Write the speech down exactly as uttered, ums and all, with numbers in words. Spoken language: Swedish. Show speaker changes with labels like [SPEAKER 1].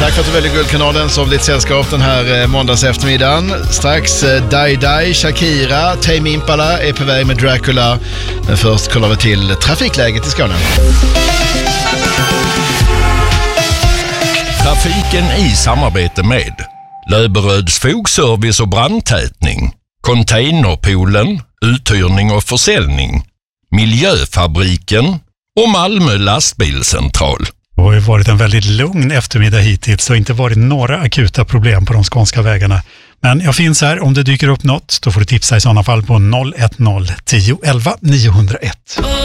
[SPEAKER 1] Tack för att du väljer Guldkanalen som ditt sällskap den här eh, måndags eftermiddagen. Strax eh, Dai Dai, Shakira, Tame Impala är på väg med Dracula. Men först kollar vi till trafikläget i Skåne.
[SPEAKER 2] Trafiken i samarbete med Löberöds fogservice och brandtätning, Containerpoolen, uthyrning och försäljning, Miljöfabriken och Malmö lastbilscentral.
[SPEAKER 3] Det har ju varit en väldigt lugn eftermiddag hittills och inte varit några akuta problem på de skånska vägarna. Men jag finns här, om det dyker upp något, då får du tipsa i sådana fall på noll ett noll tio elva niohundraett.